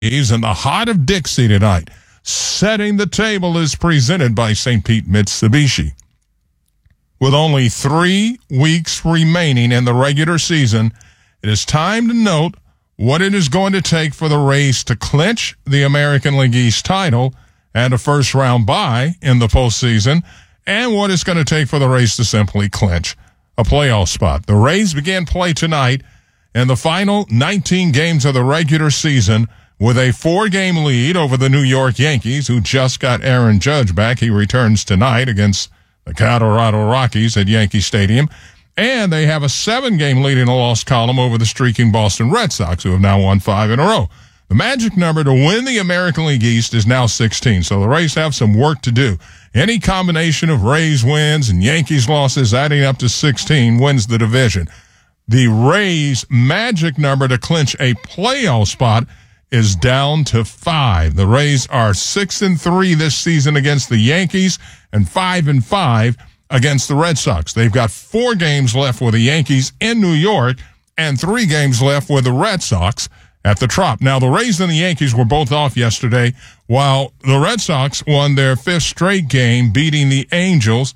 Braves in the heart of Dixie tonight. Setting the table is presented by St. Pete Mitsubishi. With only 3 weeks remaining in the regular season, it is time to note what it is going to take for the Rays to clinch the American League East title and a first-round bye in the postseason, and what it's going to take for the Rays to simply clinch a playoff spot. The Rays began play tonight in the final 19 games of the regular season with a 4-game lead over the New York Yankees, who just got Aaron Judge back. He returns tonight against the Colorado Rockies at Yankee Stadium. And they have a 7-game lead in the loss column over the streaking Boston Red Sox, who have now won 5 in a row. The magic number to win the American League East is now 16, so the Rays have some work to do. Any combination of Rays wins and Yankees losses adding up to 16 wins the division. The Rays' magic number to clinch a playoff spot is down to 5. The Rays are 6-3 this season against the Yankees and 5-5 against the Red Sox. They've got 4 games left with the Yankees in New York and 3 games left with the Red Sox at the Trop. Now, the Rays and the Yankees were both off yesterday, while the Red Sox won their 5th straight game, beating the Angels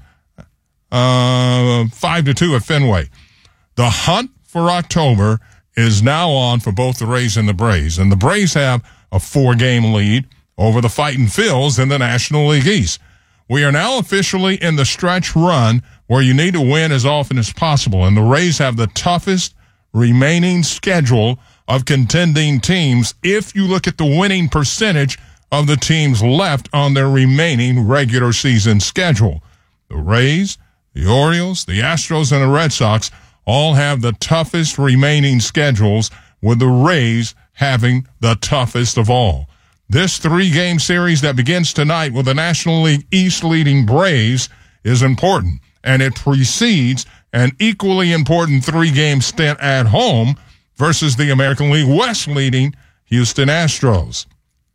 5-2 at Fenway. The hunt for October is now on for both the Rays and the Braves, and the Braves have a 4-game lead over the Fightin' Phils in the National League East. We are now officially in the stretch run where you need to win as often as possible, and the Rays have the toughest remaining schedule of contending teams if you look at the winning percentage of the teams left on their remaining regular season schedule. The Rays, the Orioles, the Astros, and the Red Sox all have the toughest remaining schedules, with the Rays having the toughest of all. This 3-game series that begins tonight with the National League East leading Braves is important, and it precedes an equally important 3-game stint at home versus the American League West leading Houston Astros.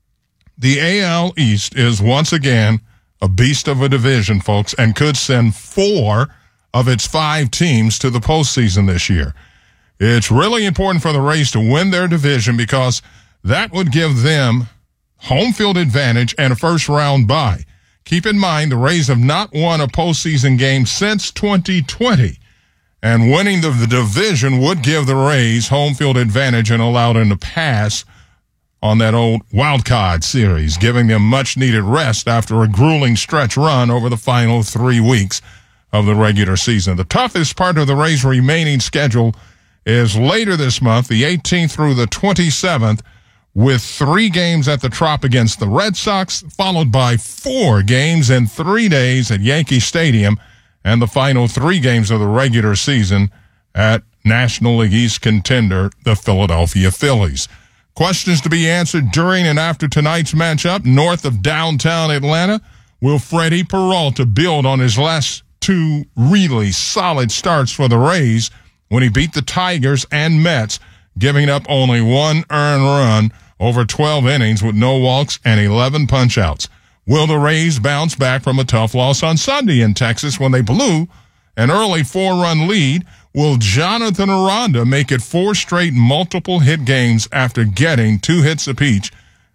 The AL East is once again a beast of a division, folks, and could send 4 of its 5 teams to the postseason this year. It's really important for the Rays to win their division because that would give them home field advantage and a first-round bye. Keep in mind, the Rays have not won a postseason game since 2020, and winning the division would give the Rays home field advantage and allow them to pass on that old wild card series, giving them much-needed rest after a grueling stretch run over the final 3 weeks of the regular season. The toughest part of the Rays' remaining schedule is later this month, the 18th through the 27th, with 3 games at the Trop against the Red Sox, followed by 4 games in 3 days at Yankee Stadium, and the final 3 games of the regular season at National League East contender, the Philadelphia Phillies. Questions to be answered during and after tonight's matchup. North of downtown Atlanta, will Freddie Peralta build on his last 2 really solid starts for the Rays when he beat the Tigers and Mets, giving up only 1 earned run over 12 innings with no walks and 11 punch-outs? Will the Rays bounce back from a tough loss on Sunday in Texas when they blew an early 4-run lead? Will Jonathan Aranda make it 4 straight multiple-hit games after getting 2 hits apiece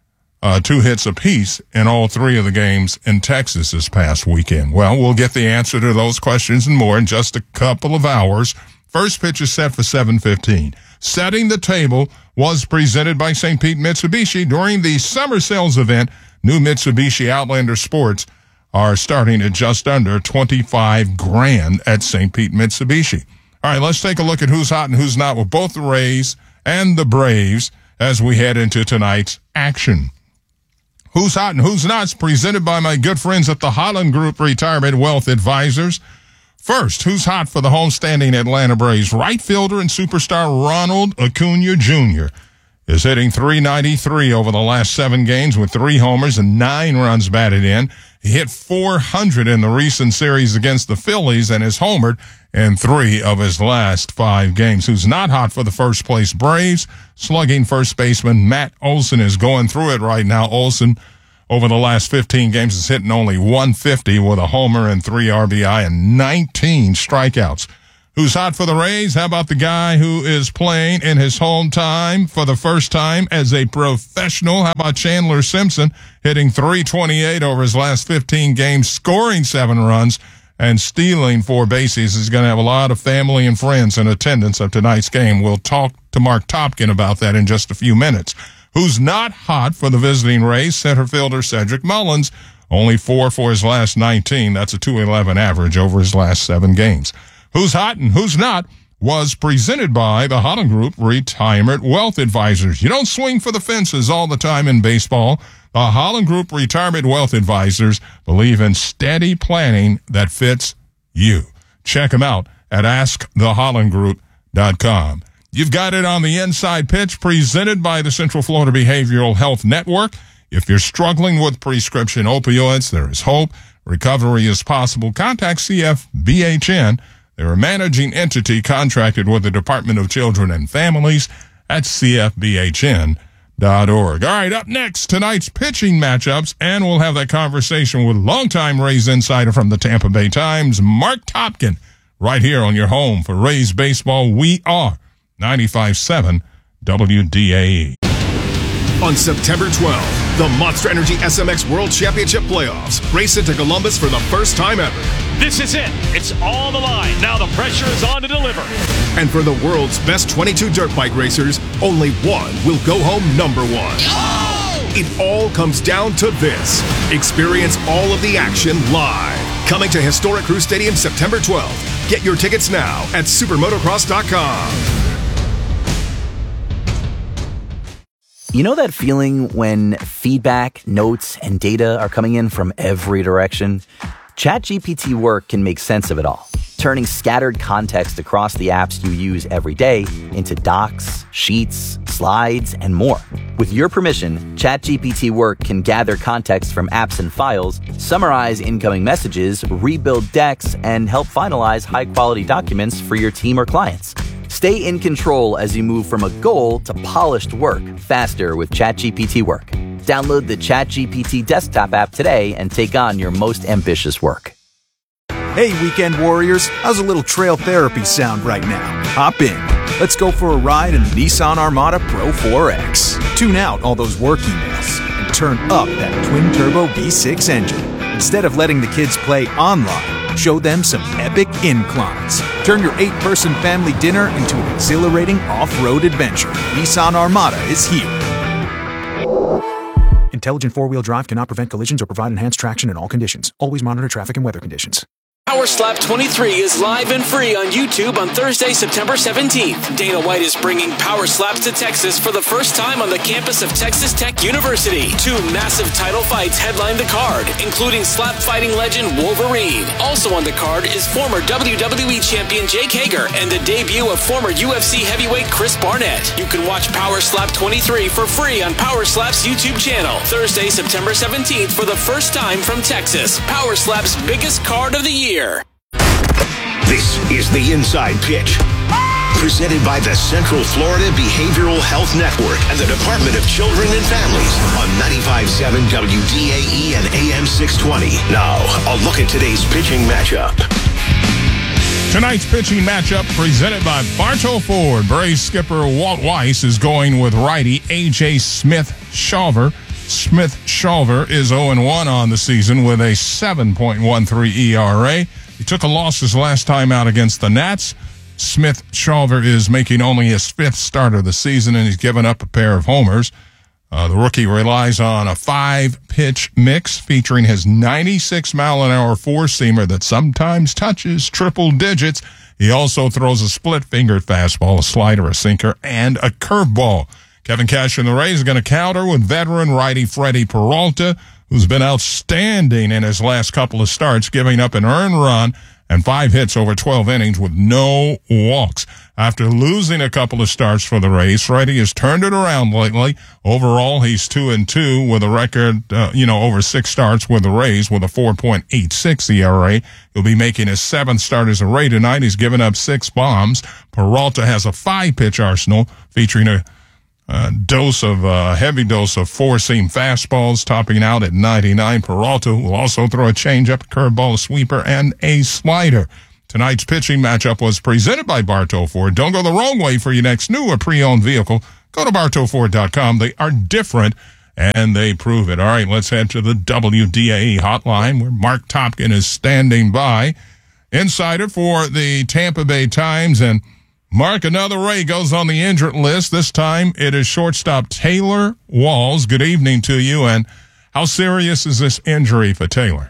in all 3 of the games in Texas this past weekend? Well, we'll get the answer to those questions and more in just a couple of hours. First pitch is set for 7:15. Setting the Table was presented by St. Pete Mitsubishi during the summer sales event. New Mitsubishi Outlander Sports are starting at just under $25,000 at St. Pete Mitsubishi. All right, let's take a look at who's hot and who's not with both the Rays and the Braves as we head into tonight's action. Who's hot and who's not is presented by my good friends at the Holland Group Retirement Wealth Advisors. First, who's hot for the homestanding Atlanta Braves? Right fielder and superstar Ronald Acuna Jr. is hitting .393 over the last 7 games with 3 homers and 9 runs batted in. He hit .400 in the recent series against the Phillies and has homered in 3 of his last 5 games. Who's not hot for the first-place Braves? Slugging first baseman Matt Olson is going through it right now. Olson, over the last 15 games, is hitting only .150 with a homer and 3 RBI and 19 strikeouts. Who's hot for the Rays? How about the guy who is playing in his home time for the first time as a professional? How about Chandler Simpson hitting .328 over his last 15 games, scoring 7 runs, and stealing 4 bases? He's going to have a lot of family and friends in attendance of tonight's game. We'll talk to Mark Topkin about that in just a few minutes. Who's not hot for the visiting Rays? Center fielder Cedric Mullins. Only 4 for his last 19. That's a .211 average over his last 7 games. Who's hot and who's not was presented by the Holland Group Retirement Wealth Advisors. You don't swing for the fences all the time in baseball. The Holland Group Retirement Wealth Advisors believe in steady planning that fits you. Check them out at AskTheHollandGroup.com. You've got it on the Inside Pitch, presented by the Central Florida Behavioral Health Network. If you're struggling with prescription opioids, there is hope. Recovery is possible. Contact CFBHN. They're a managing entity contracted with the Department of Children and Families at cfbhn.org. All right, up next, tonight's pitching matchups, and we'll have that conversation with longtime Rays insider from the Tampa Bay Times, Mark Topkin, right here on your home for Rays baseball. We are 95.7 WDAE. On September 12th, the Monster Energy SMX World Championship Playoffs race into Columbus for the first time ever. This is it. It's all the line. Now the pressure is on to deliver. And for the world's best 22 dirt bike racers, only one will go home number 1. Oh! It all comes down to this. Experience all of the action live. Coming to Historic Crew Stadium September 12th. Get your tickets now at supermotocross.com. You know that feeling when feedback, notes, and data are coming in from every direction? ChatGPT Work can make sense of it all, turning scattered context across the apps you use every day into docs, sheets, slides, and more. With your permission, ChatGPT Work can gather context from apps and files, summarize incoming messages, rebuild decks, and help finalize high-quality documents for your team or clients. Stay in control as you move from a goal to polished work faster with ChatGPT Work. Download the ChatGPT desktop app today and take on your most ambitious work. Hey, weekend warriors, how's a little trail therapy sound right now? Hop in. Let's go for a ride in the Nissan Armada Pro 4X. Tune out all those work emails and turn up that twin-turbo V6 engine. Instead of letting the kids play online, show them some epic inclines. Turn your 8-person family dinner into an exhilarating off-road adventure. Nissan Armada is here. Intelligent four-wheel drive cannot prevent collisions or provide enhanced traction in all conditions. Always monitor traffic and weather conditions. Power Slap 23 is live and free on YouTube on Thursday, September 17th. Dana White is bringing Power Slaps to Texas for the first time on the campus of Texas Tech University. 2 massive title fights headline the card, including slap fighting legend Wolverine. Also on the card is former WWE champion Jake Hager and the debut of former UFC heavyweight Chris Barnett. You can watch Power Slap 23 for free on Power Slap's YouTube channel. Thursday, September 17th for the first time from Texas. Power Slap's biggest card of the year. This is the Inside Pitch, presented by the Central Florida Behavioral Health Network and the Department of Children and Families on 95.7 WDAE and AM 620. Now, a look at today's pitching matchup. Tonight's pitching matchup presented by Bartow Ford. Braves skipper Walt Weiss is going with righty A.J. Smith-Shawver. Smith-Shawver is 0-1 on the season with a 7.13 ERA. He took a loss his last time out against the Nats. Smith-Shawver is making only his 5th start of the season, and he's given up a pair of homers. The rookie relies on a 5-pitch mix featuring his 96-mile-an-hour four-seamer that sometimes touches triple digits. He also throws a split-fingered fastball, a slider, a sinker, and a curveball. Kevin Cash and the Rays are going to counter with veteran righty Freddie Peralta, who's been outstanding in his last couple of starts, giving up an earned run and 5 hits over 12 innings with no walks. After losing a couple of starts for the Rays, Freddie has turned it around lately. Overall, he's 2-2 with a record, over 6 starts with the Rays with a 4.86 ERA. He'll be making his 7th start as a Ray tonight. He's given up 6 bombs. Peralta has a 5-pitch arsenal featuring a heavy dose of four-seam fastballs, topping out at 99. Peralta will also throw a changeup, a curveball, a sweeper, and a slider. Tonight's pitching matchup was presented by Bartow Ford. Don't go the wrong way for your next new or pre-owned vehicle. Go to BartowFord.com. They are different, and they prove it. All right, let's head to the WDAE hotline where Mark Topkin is standing by, insider for the Tampa Bay Times. And Mark, another Ray goes on the injured list. This time it is shortstop Taylor Walls. Good evening to you. And how serious is this injury for Taylor?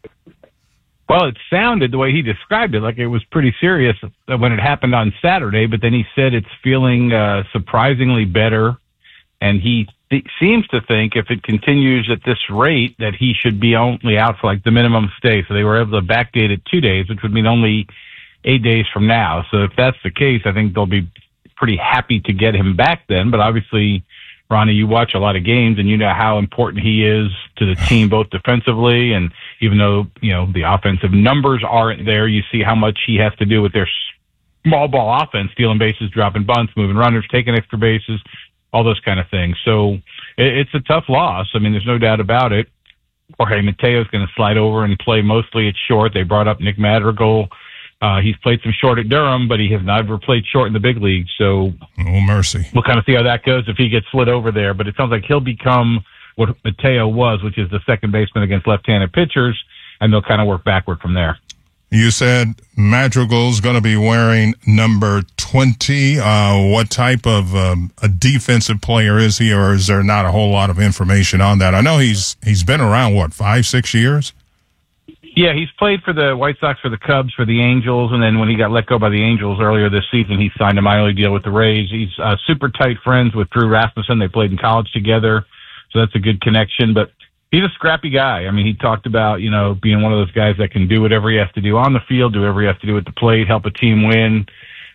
Well, it sounded the way he described it like it was pretty serious when it happened on Saturday, but then he said it's feeling surprisingly better, and he seems to think if it continues at this rate that he should be only out for like the minimum stay. So they were able to backdate it 2 days, which would mean only 8 days from now. So if that's the case, I think they'll be pretty happy to get him back then. But obviously, Ronnie, you watch a lot of games and you know how important he is to the team, both defensively, and even though, the offensive numbers aren't there, you see how much he has to do with their small ball offense, stealing bases, dropping bunts, moving runners, taking extra bases, all those kind of things. So it's a tough loss. I mean, there's no doubt about it. Jorge Mateo's going to slide over and play mostly at short. They brought up Nick Madrigal. He's played some short at Durham, but he has never played short in the big league. So, oh, mercy. We'll kind of see how that goes if he gets slid over there. But it sounds like he'll become what Mateo was, which is the second baseman against left-handed pitchers, and they'll kind of work backward from there. You said Madrigal's going to be wearing number 20. What type of a defensive player is he, or is there not a whole lot of information on that? I know he's been around, 5-6 years? Yeah, he's played for the White Sox, for the Cubs, for the Angels, and then when he got let go by the Angels earlier this season, he signed a minor league deal with the Rays. He's super tight friends with Drew Rasmussen. They played in college together, so that's a good connection. But he's a scrappy guy. I mean, he talked about, being one of those guys that can do whatever he has to do on the field, do whatever he has to do at the plate, help a team win.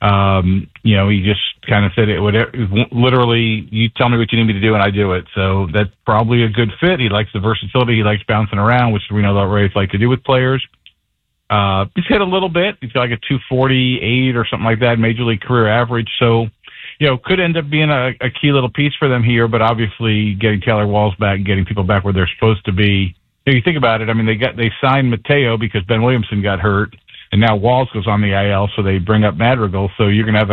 He just kind of said it would literally, you tell me what you need me to do and I do it. So that's probably a good fit. He likes the versatility. He likes bouncing around, which we know the Rays like to do with players. He's hit a little bit. He's got like a 248 or something like that, major league career average. So, could end up being a key little piece for them here, but obviously getting Taylor Walls back and getting people back where they're supposed to be. You think about it. I mean, they signed Mateo because Ben Williamson got hurt. And now Walls goes on the IL, so they bring up Madrigal. So you're going to have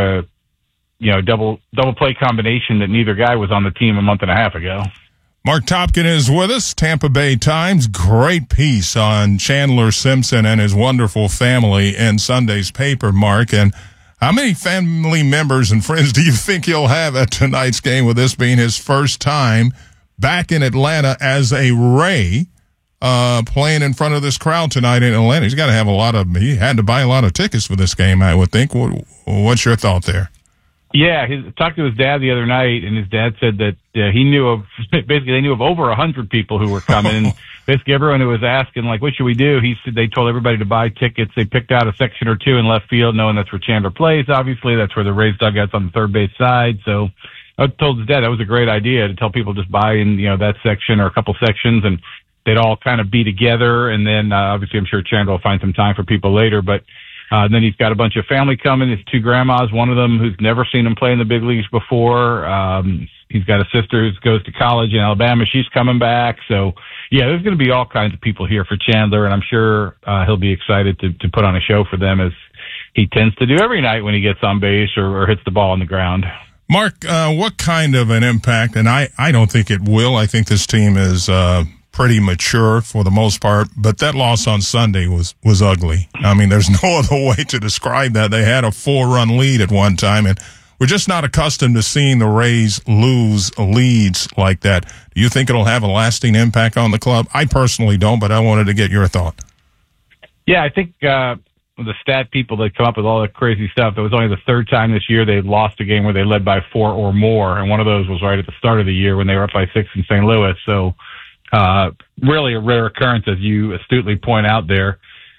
a, double play combination that neither guy was on the team a month and a half ago. Mark Topkin is with us, Tampa Bay Times. Great piece on Chandler Simpson and his wonderful family in Sunday's paper, Mark. And how many family members and friends do you think he'll have at tonight's game, with this being his first time back in Atlanta as a Ray? Playing in front of this crowd tonight in Atlanta. He had to buy a lot of tickets for this game, I would think. What's your thought there? Yeah, talked to his dad the other night, and his dad said that they knew of over 100 people who were coming. And basically everyone who was asking, like, what should we do? He said they told everybody to buy tickets. They picked out a section or two in left field, knowing that's where Chandler plays. Obviously, that's where the Rays dugout's on the third base side. So I told his dad that was a great idea to tell people just buy in, that section or a couple sections, and they'd all kind of be together. And then obviously I'm sure Chandler will find some time for people later. But then he's got a bunch of family coming. His two grandmas, one of them who's never seen him play in the big leagues before. He's got a sister who goes to college in Alabama. She's coming back. So, yeah, there's going to be all kinds of people here for Chandler. And I'm sure he'll be excited to put on a show for them, as he tends to do every night when he gets on base or hits the ball on the ground. Mark, what kind of an impact, and I don't think it will. I think this team is pretty mature for the most part, but that loss on Sunday was ugly. I mean, there's no other way to describe that. They had a 4-run lead at one time, and we're just not accustomed to seeing the Rays lose leads like that. Do you think it'll have a lasting impact on the club? I personally don't, but I wanted to get your thought. Yeah, I think the stat people that come up with all that crazy stuff, it was only the third time this year they lost a game where they led by 4 or more, and one of those was right at the start of the year when they were up by 6 in St. Louis. So really a rare occurrence, as you astutely point out there.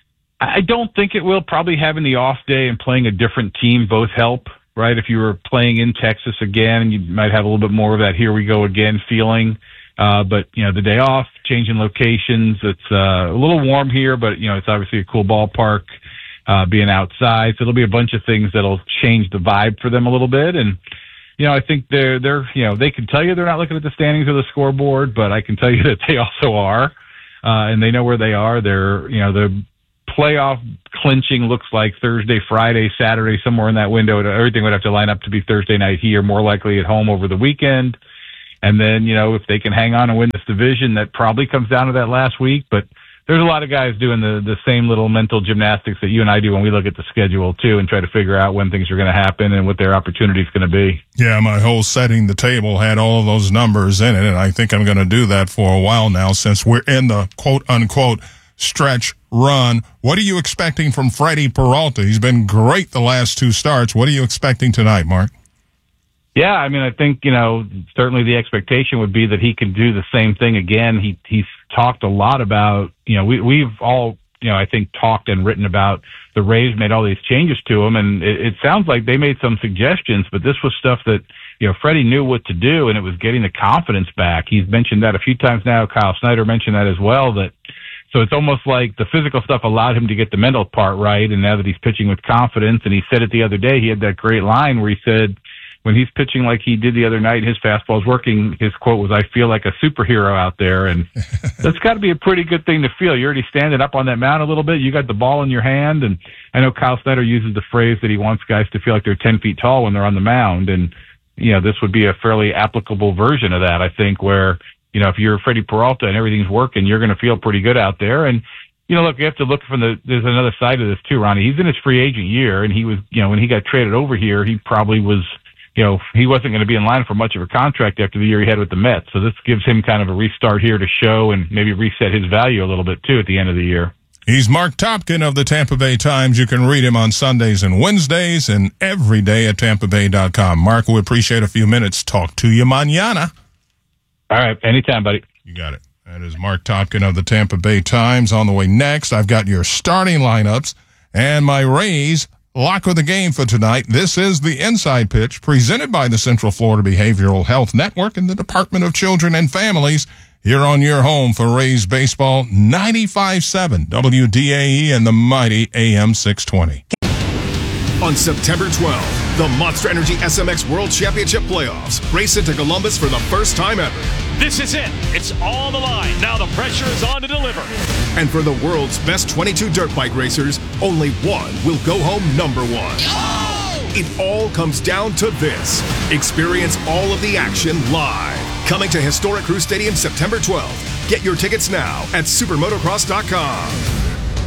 I don't think it will. Probably having the off day and playing a different team both help, right? If you were playing in Texas again, you might have a little bit more of that here we go again feeling. But, the day off, changing locations, it's a little warm here, but, it's obviously a cool ballpark, being outside. So there'll be a bunch of things that'll change the vibe for them a little bit. And, I think they're they can tell you they're not looking at the standings or the scoreboard, but I can tell you that they also are, and they know where they are. They're playoff clinching looks like Thursday, Friday, Saturday, somewhere in that window. Everything would have to line up to be Thursday night here, more likely at home over the weekend. And then, if they can hang on and win this division, that probably comes down to that last week. But there's a lot of guys doing the same little mental gymnastics that you and I do when we look at the schedule, too, and try to figure out when things are going to happen and what their opportunity is going to be. Yeah, my whole setting the table had all of those numbers in it, and I think I'm going to do that for a while now since we're in the quote-unquote stretch run. What are you expecting from Freddie Peralta? He's been great the last two starts. What are you expecting tonight, Mark? Yeah, I mean, I think, certainly the expectation would be that he can do the same thing again. He's talked a lot about, we've all, I think talked and written about the Rays made all these changes to him, and it sounds like they made some suggestions, but this was stuff that, Freddie knew what to do, and it was getting the confidence back. He's mentioned that a few times now. Kyle Snyder mentioned that as well, so it's almost like the physical stuff allowed him to get the mental part right, and now that he's pitching with confidence, and he said it the other day, he had that great line where he said, when he's pitching like he did the other night, his fastball's working, his quote was, "I feel like a superhero out there." And that's got to be a pretty good thing to feel. You're already standing up on that mound a little bit. You got the ball in your hand. And I know Kyle Snyder uses the phrase that he wants guys to feel like they're 10 feet tall when they're on the mound. And, this would be a fairly applicable version of that, I think, where, if you're Freddie Peralta and everything's working, you're going to feel pretty good out there. And, look, you have to look there's another side of this too, Ronnie. He's in his free agent year, and he was, when he got traded over here, he probably was, he wasn't going to be in line for much of a contract after the year he had with the Mets. So this gives him kind of a restart here to show and maybe reset his value a little bit, too, at the end of the year. He's Mark Topkin of the Tampa Bay Times. You can read him on Sundays and Wednesdays and every day at TampaBay.com. Mark, we appreciate a few minutes. Talk to you mañana. All right. Anytime, buddy. You got it. That is Mark Topkin of the Tampa Bay Times. On the way next, I've got your starting lineups and my Rays lock of the game for tonight. This is the Inside Pitch, presented by the Central Florida Behavioral Health Network and the Department of Children and Families, here on your home for Rays baseball, 95.7 WDAE and the mighty AM 620. On September 12th, the Monster Energy SMX World Championship Playoffs race into Columbus for the first time ever. This is it. It's all the line. Now the pressure is on to deliver. And for the world's best 22 dirt bike racers, only one will go home number one. Oh! It all comes down to this. Experience all of the action live. Coming to Historic Crew Stadium September 12th. Get your tickets now at supermotocross.com.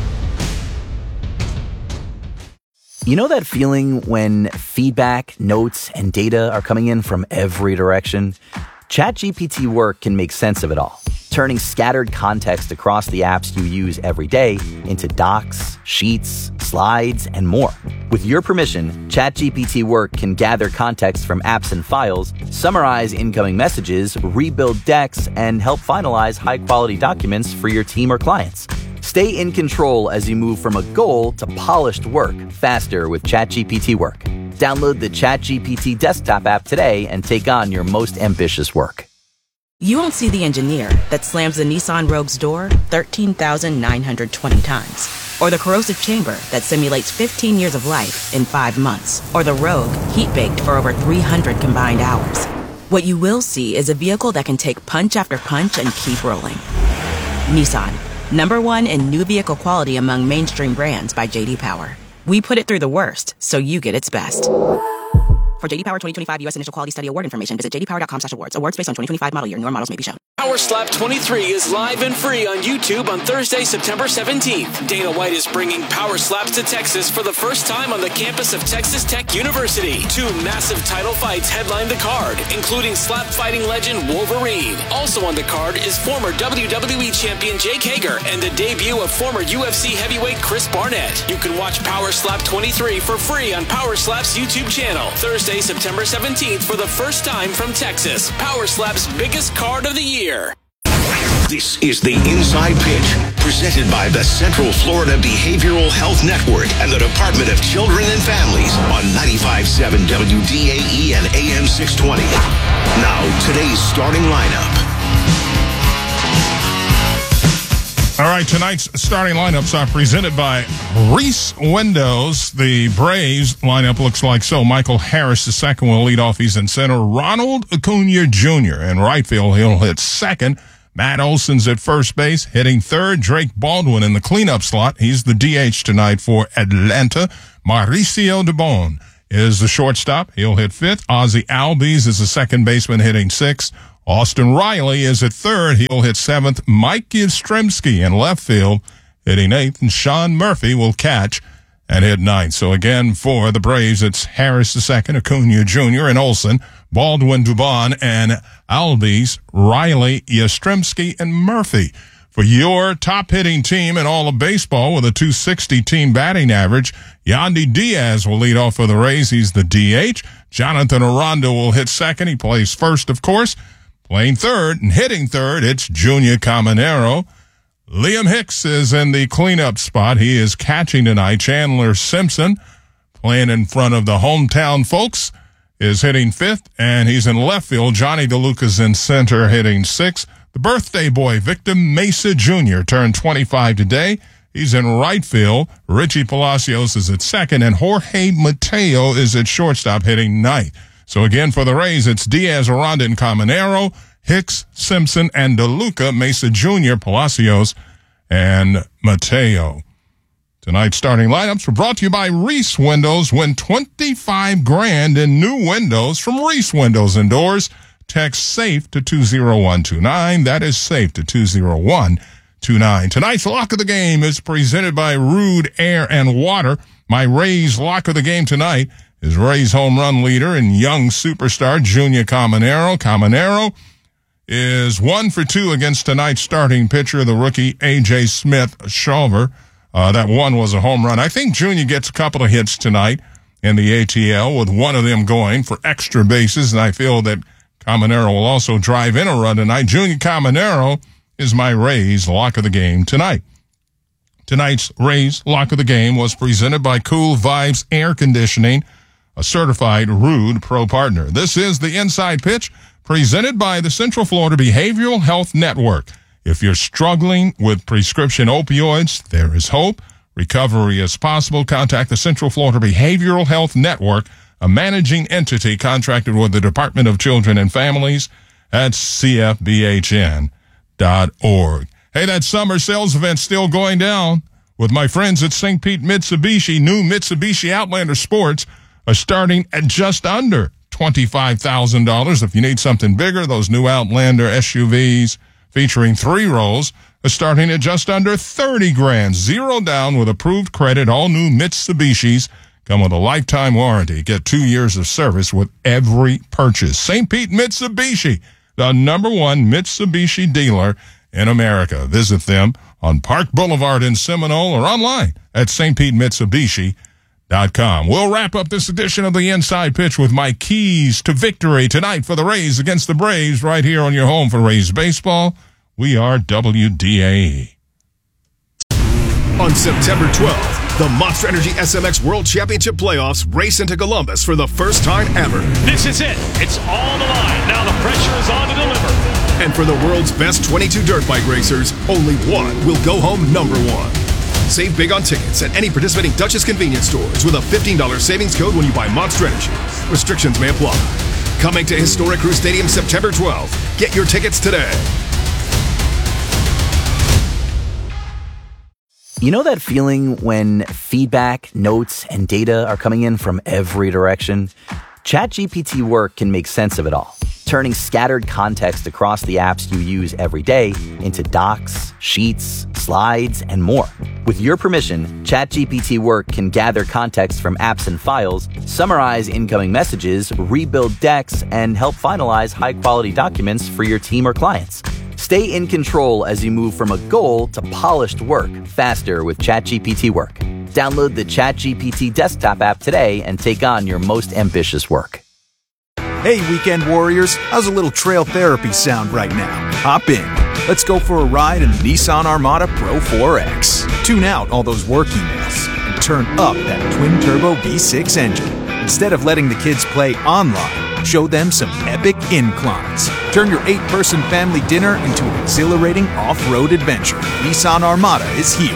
You know that feeling when feedback, notes, and data are coming in from every direction? ChatGPT Work can make sense of it all, turning scattered context across the apps you use every day into docs, sheets, slides, and more. With your permission, ChatGPT Work can gather context from apps and files, summarize incoming messages, rebuild decks, and help finalize high-quality documents for your team or clients. Stay in control as you move from a goal to polished work faster with ChatGPT Work. Download the ChatGPT desktop app today and take on your most ambitious work. You won't see the engineer that slams the Nissan Rogue's door 13,920 times. Or the corrosive chamber that simulates 15 years of life in 5 months. Or the Rogue heat-baked for over 300 combined hours. What you will see is a vehicle that can take punch after punch and keep rolling. Nissan. #1 in new vehicle quality among mainstream brands by J.D. Power. We put it through the worst, so you get its best. For J.D. Power 2025 U.S. Initial Quality Study Award information, visit jdpower.com/awards. Awards based on 2025 model year. Newer models may be shown. Power Slap 23 is live and free on YouTube on Thursday, September 17th. Dana White is bringing Power Slaps to Texas for the first time on the campus of Texas Tech University. 2 massive title fights headline the card, including slap fighting legend Wolverine. Also on the card is former WWE champion Jake Hager and the debut of former UFC heavyweight Chris Barnett. You can watch Power Slap 23 for free on Power Slap's YouTube channel. Thursday, September 17th for the first time from Texas. Power Slap's biggest card of the year. This is the Inside Pitch, presented by the Central Florida Behavioral Health Network and the Department of Children and Families on 95.7 WDAE and AM 620. Now, today's starting lineup. All right, tonight's starting lineups are presented by Reese Windows. The Braves lineup looks like so. Michael Harris, the second, will lead off. He's in center. Ronald Acuna Jr. in right field. He'll hit second. Matt Olson's at first base. Hitting third, Drake Baldwin in the cleanup slot. He's the DH tonight for Atlanta. Mauricio Dubon is the shortstop. He'll hit fifth. Ozzie Albies is the second baseman, hitting sixth. Austin Riley is at third. He'll hit seventh. Mike Yastrzemski in left field, hitting eighth. And Sean Murphy will catch and hit ninth. So again, for the Braves, it's Harris II, Acuna Jr., and Olson, Baldwin, Dubon, and Albies, Riley, Yastrzemski, and Murphy. For your top hitting team in all of baseball with a .260 team batting average, Yandy Diaz will lead off for the Rays. He's the DH. Jonathan Aranda will hit second. He plays first, of course. Playing third and hitting third, it's Junior Caminero. Liam Hicks is in the cleanup spot. He is catching tonight. Chandler Simpson, playing in front of the hometown folks, is hitting fifth, and he's in left field. Johnny DeLuca's in center, hitting sixth. The birthday boy, Victor Mesa Jr., turned 25 today. He's in right field. Richie Palacios is at second, and Jorge Mateo is at shortstop, hitting ninth. So again, for the Rays, it's Diaz, Aranda, and Caminero, Hicks, Simpson, and DeLuca, Mesa Jr., Palacios, and Mateo. Tonight's starting lineups were brought to you by Reese Windows. Win $25,000 in new windows from Reese Windows and Doors. Text SAFE to 20129. That is SAFE to 20129. Tonight's Lock of the Game is presented by Rude Air and Water. My Rays Lock of the Game tonight is Rays home run leader and young superstar Junior Caminero. Caminero is 1 for 2 against tonight's starting pitcher, the rookie A.J. Smith-Shawver. That one was a home run. I think Junior gets a couple of hits tonight in the ATL, with one of them going for extra bases, and I feel that Caminero will also drive in a run tonight. Junior Caminero is my Rays Lock of the Game tonight. Tonight's Rays Lock of the Game was presented by Cool Vibes Air Conditioning, a certified Rude Pro partner. This is the Inside Pitch, presented by the Central Florida Behavioral Health Network. If you're struggling with prescription opioids, there is hope. Recovery is possible. Contact the Central Florida Behavioral Health Network, a managing entity contracted with the Department of Children and Families at cfbhn.org. Hey, that summer sales event's still going down with my friends at St. Pete Mitsubishi. New Mitsubishi Outlander Sports are starting at just under $25,000. If you need something bigger, those new Outlander SUVs featuring 3 rows are starting at just under $30,000. Zero down with approved credit. All new Mitsubishis come with a lifetime warranty. Get 2 years of service with every purchase. St. Pete Mitsubishi, the #1 Mitsubishi dealer in America. Visit them on Park Boulevard in Seminole or online at stpetemitsubishi.com. We'll wrap up this edition of the Inside Pitch with my keys to victory tonight for the Rays against the Braves right here on your home for Rays baseball. We are WDAE. On September 12th, the Monster Energy SMX World Championship Playoffs race into Columbus for the first time ever. This is it. It's all the line. Now the pressure is on to deliver. And for the world's best 22 dirt bike racers, only one will go home #1. Save big on tickets at any participating Dutchess convenience stores with a $15 savings code when you buy Monster Energy. Restrictions may apply. Coming to Historic Crew Stadium September 12th. Get your tickets today. You know that feeling when feedback, notes, and data are coming in from every direction? ChatGPT Work can make sense of it all, turning scattered context across the apps you use every day into docs, sheets, slides, and more. With your permission, ChatGPT Work can gather context from apps and files, summarize incoming messages, rebuild decks, and help finalize high-quality documents for your team or clients. Stay in control as you move from a goal to polished work faster with ChatGPT Work. Download the ChatGPT desktop app today and take on your most ambitious work. Hey, weekend warriors, how's a little trail therapy sound right now? Hop in. Let's go for a ride in the Nissan Armada Pro 4X. Tune out all those work emails and turn up that twin-turbo V6 engine. Instead of letting the kids play online, show them some epic inclines. Turn your 8-person family dinner into an exhilarating off-road adventure. Nissan Armada is here.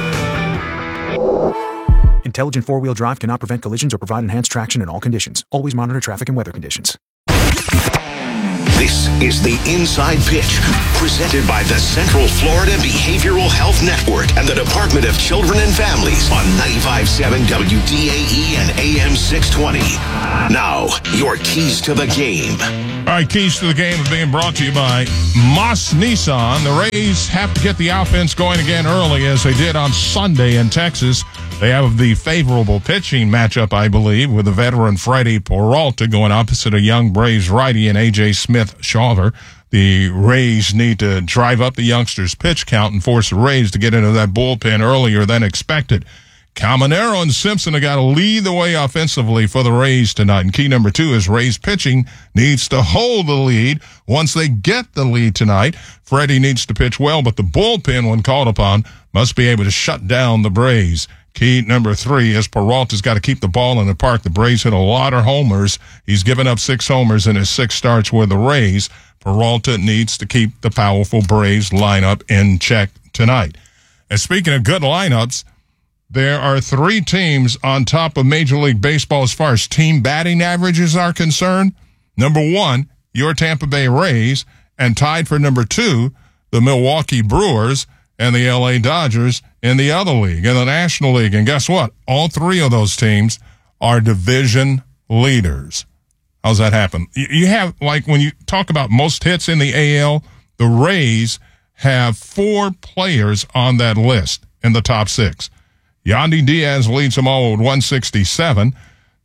Intelligent four-wheel drive cannot prevent collisions or provide enhanced traction in all conditions. Always monitor traffic and weather conditions. This is the Inside Pitch, presented by the Central Florida Behavioral Health Network and the Department of Children and Families on 95.7 WDAE and AM 620. Now, your keys to the game. All right, keys to the game are being brought to you by Moss Nissan. The Rays have to get the offense going again early, as they did on Sunday in Texas. They have the favorable pitching matchup, I believe, with the veteran Freddie Peralta going opposite a young Braves righty and A.J. Smith-Shawver. The Rays need to drive up the youngsters' pitch count and force the Rays to get into that bullpen earlier than expected. Caminero and Simpson have got to lead the way offensively for the Rays tonight. And key number 2 is Rays pitching needs to hold the lead. Once they get the lead tonight, Freddie needs to pitch well, but the bullpen, when called upon, must be able to shut down the Braves. Key number 3 is Peralta's got to keep the ball in the park. The Braves hit a lot of homers. He's given up 6 homers in his 6 starts with the Rays. Peralta needs to keep the powerful Braves lineup in check tonight. And speaking of good lineups, there are 3 teams on top of Major League Baseball as far as team batting averages are concerned. Number 1, your Tampa Bay Rays, and tied for number 2, the Milwaukee Brewers and the LA Dodgers in the other league, in the National League. And guess what? All 3 of those teams are division leaders. How's that happen? You have, like, when you talk about most hits in the AL, the Rays have 4 players on that list in the top 6. Yandy Diaz leads them all with 167.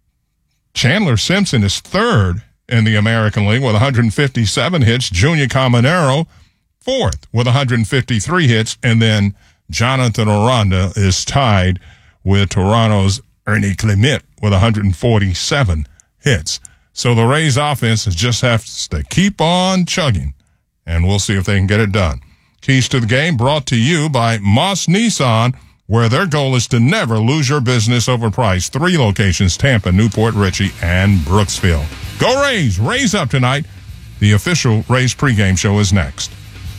Chandler Simpson is 3rd in the American League with 157 hits. Junior Caminero, 4th with 153 hits. And then Jonathan Aranda is tied with Toronto's Ernie Clement with 147 hits. So the Rays offense just has to keep on chugging, and we'll see if they can get it done. Keys to the game brought to you by Moss Nissan, where their goal is to never lose your business over price. 3 locations, Tampa, Newport Richey, and Brooksville. Go Rays! Rays up tonight. The official Rays pregame show is next.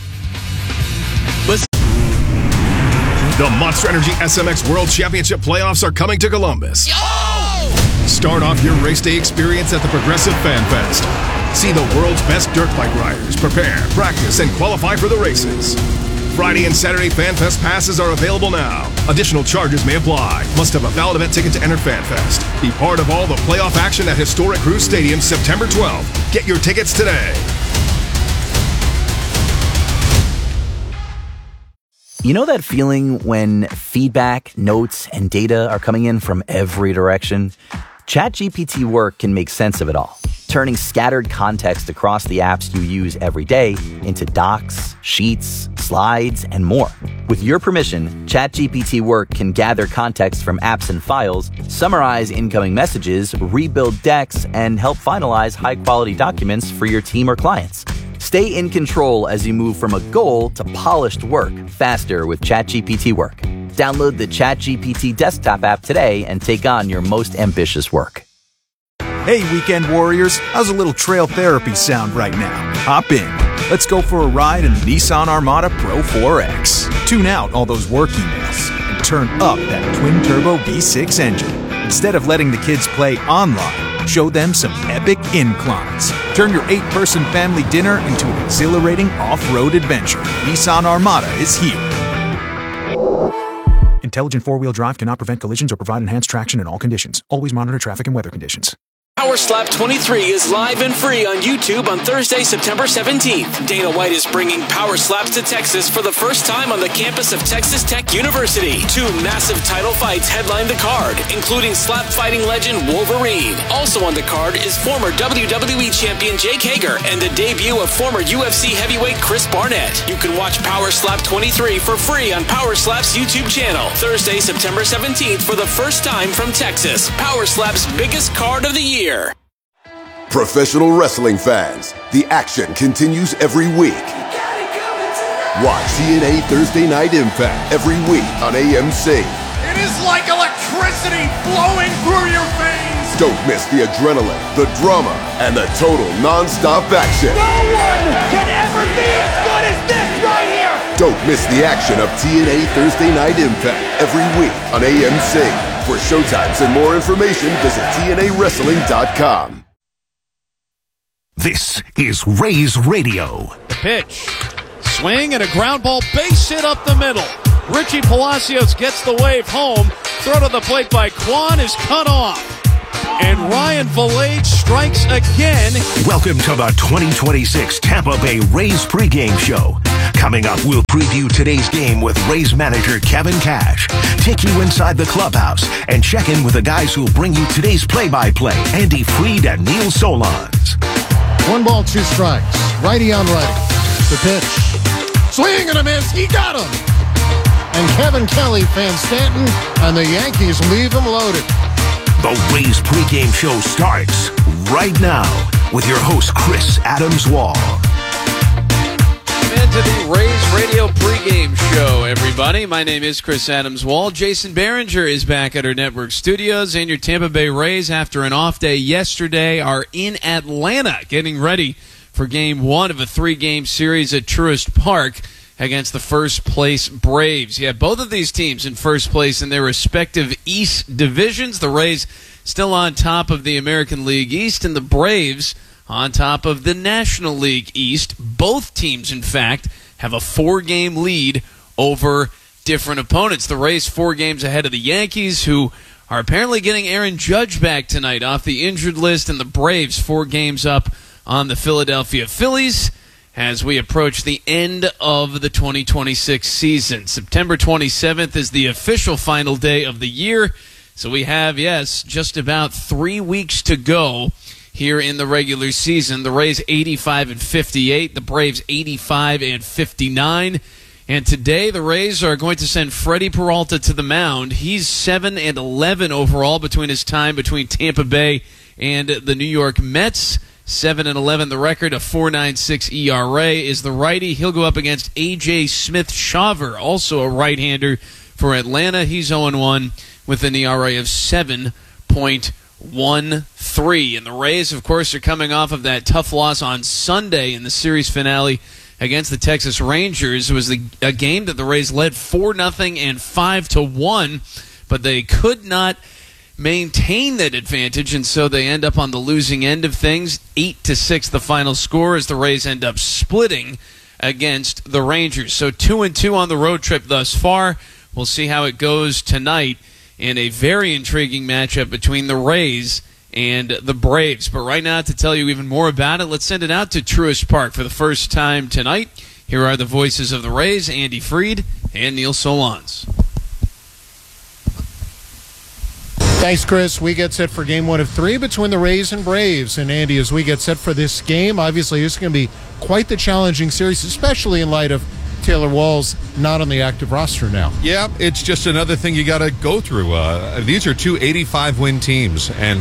The Monster Energy SMX World Championship playoffs are coming to Columbus. Start off your race day experience at the Progressive Fan Fest. See the world's best dirt bike riders prepare, practice, and qualify for the races. Friday and Saturday Fan Fest passes are available now. Additional charges may apply. Must have a valid event ticket to enter Fan Fest. Be part of all the playoff action at historic Cruz Stadium September 12th. Get your tickets today. You know that feeling when feedback, notes, and data are coming in from every direction? ChatGPT Work can make sense of it all, turning scattered context across the apps you use every day into docs, sheets, slides, and more. With your permission, ChatGPT Work can gather context from apps and files, summarize incoming messages, rebuild decks, and help finalize high-quality documents for your team or clients. Stay in control as you move from a goal to polished work faster with ChatGPT Work. Download the ChatGPT desktop app today and take on your most ambitious work. Hey, weekend warriors, how's a little trail therapy sound right now? Hop in. Let's go for a ride in the Nissan Armada Pro 4X. Tune out all those work emails and turn up that twin-turbo V6 engine. Instead of letting the kids play online, show them some epic inclines. Turn your 8-person family dinner into an exhilarating off-road adventure. Nissan Armada is here. Intelligent 4-wheel drive cannot prevent collisions or provide enhanced traction in all conditions. Always monitor traffic and weather conditions. Power Slap 23 is live and free on YouTube on Thursday, September 17th. Dana White is bringing Power Slaps to Texas for the first time on the campus of Texas Tech University. 2 massive title fights headline the card, including slap fighting legend Wolverine. Also on the card is former WWE champion Jake Hager and the debut of former UFC heavyweight Chris Barnett. You can watch Power Slap 23 for free on Power Slap's YouTube channel. Thursday, September 17th for the first time from Texas. Power Slap's biggest card of the year. Professional wrestling fans, the action continues every week. Watch TNA Thursday Night Impact every week on AMC. It is like electricity flowing through your veins. Don't miss the adrenaline, the drama, and the total non-stop action. No one can ever be as good as this right here. Don't miss the action of TNA Thursday Night Impact every week on AMC. For showtimes and more information, visit TNAWrestling.com. This is Rays Radio. The pitch. Swing and a ground ball, base hit up the middle. Richie Palacios gets the wave home. Throw to the plate by Kwan is cut off. And Ryan Valade strikes again. Welcome to the 2026 Tampa Bay Rays pregame show. Coming up, we'll preview today's game with Rays manager Kevin Cash, take you inside the clubhouse, and check in with the guys who'll bring you today's play-by-play, Andy Fried and Neil Solondz. 1 ball, 2 strikes. Righty on righty. The pitch. Swing and a miss. He got him. And Kevin Kelly, Van Stanton, and the Yankees leave him loaded. The Rays pregame show starts right now with your host, Chris Adams-Wall. Into the Rays Radio pregame show, everybody. My name is Chris Adams-Wall. Jason Behringer is back at our network studios, and your Tampa Bay Rays, after an off day yesterday, are in Atlanta getting ready for Game 1 of a 3-game series at Truist Park against the first-place Braves. Yeah, both of these teams in first place in their respective East divisions. The Rays still on top of the American League East, and the Braves on top of the National League East. Both teams, in fact, have a 4-game lead over different opponents. The Rays 4 games ahead of the Yankees, who are apparently getting Aaron Judge back tonight off the injured list, and the Braves 4 games up on the Philadelphia Phillies as we approach the end of the 2026 season. September 27th is the official final day of the year, so we have, yes, just about 3 weeks to go here in the regular season. The Rays 85-58, the Braves 85-59. And today the Rays are going to send Freddie Peralta to the mound. He's 7-11 overall between his time between Tampa Bay and the New York Mets. 7-11 the record, a 4.96 ERA is the righty. He'll go up against A.J. Smith-Shawver, also a right-hander for Atlanta. He's 0-1 with an ERA of 7.13. And the Rays, of course, are coming off of that tough loss on Sunday in the series finale against the Texas Rangers. It was a game that the Rays led 4-0 and 5-1, but they could not maintain that advantage, and so they end up on the losing end of things. 8-6 the final score as the Rays end up splitting against the Rangers. So 2-2 on the road trip thus far. We'll see how it goes tonight in a very intriguing matchup between the Rays and the Braves. But right now, to tell you even more about it, let's send it out to Truist Park for the first time tonight. Here are the voices of the Rays, Andy Fried and Neil Solondz. Thanks, Chris. We get set for Game 1 of 3 between the Rays and Braves. And Andy, as we get set for this game, obviously this is going to be quite the challenging series, especially in light of Taylor Walls not on the active roster now. Yeah, it's just another thing you got to go through. These are 2 85-win teams, and